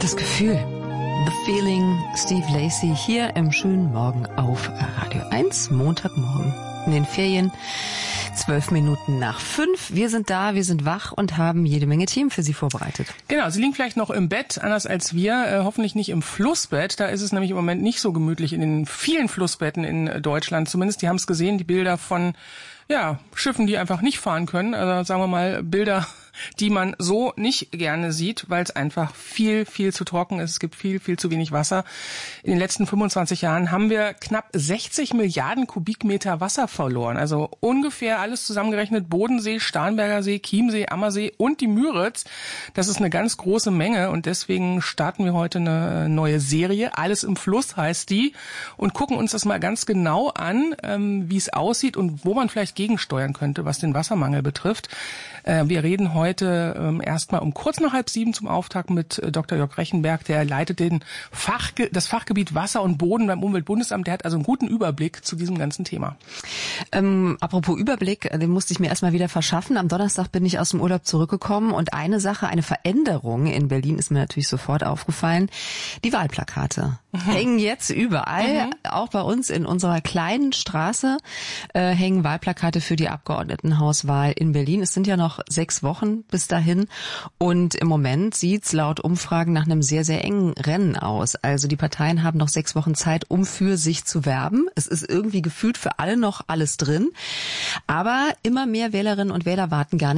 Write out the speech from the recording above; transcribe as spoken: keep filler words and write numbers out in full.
Das Gefühl. The Feeling, Steve Lacy hier im schönen Morgen auf Radio eins, Montagmorgen in den Ferien, zwölf Minuten nach fünf. Wir sind da, wir sind wach und haben jede Menge Themen für Sie vorbereitet. Genau, Sie liegen vielleicht noch im Bett, anders als wir, äh, hoffentlich nicht im Flussbett. Da ist es nämlich im Moment nicht so gemütlich in den vielen Flussbetten in Deutschland. Zumindest, die haben es gesehen, die Bilder von ja Schiffen, die einfach nicht fahren können. Also sagen wir mal Bilder, die man so nicht gerne sieht, weil es einfach viel, viel zu trocken ist. Es gibt viel, viel zu wenig Wasser. In den letzten fünfundzwanzig Jahren haben wir knapp sechzig Milliarden Kubikmeter Wasser verloren. Also ungefähr alles zusammengerechnet Bodensee, Starnberger See, Chiemsee, Ammersee und die Müritz. Das ist eine ganz große Menge und deswegen starten wir heute eine neue Serie. Alles im Fluss heißt die und gucken uns das mal ganz genau an, ähm, wie es aussieht und wo man vielleicht gegensteuern könnte, was den Wassermangel betrifft. Äh, wir reden heute Heute ähm, erstmal um kurz nach halb sieben zum Auftakt mit äh, Doktor Jörg Rechenberg, der leitet den Fachge- das Fachgebiet Wasser und Boden beim Umweltbundesamt. Der hat also einen guten Überblick zu diesem ganzen Thema. Ähm, apropos Überblick, den musste ich mir erstmal wieder verschaffen. Am Donnerstag bin ich aus dem Urlaub zurückgekommen und eine Sache, eine Veränderung in Berlin ist mir natürlich sofort aufgefallen. Die Wahlplakate mhm. hängen jetzt überall, mhm. auch bei uns in unserer kleinen Straße äh, hängen Wahlplakate für die Abgeordnetenhauswahl in Berlin. Es sind ja noch sechs Wochen bis dahin. Und im Moment sieht's laut Umfragen nach einem sehr, sehr engen Rennen aus. Also die Parteien haben noch sechs Wochen Zeit, um für sich zu werben. Es ist irgendwie gefühlt für alle noch alles drin. Aber immer mehr Wählerinnen und Wähler warten gar nicht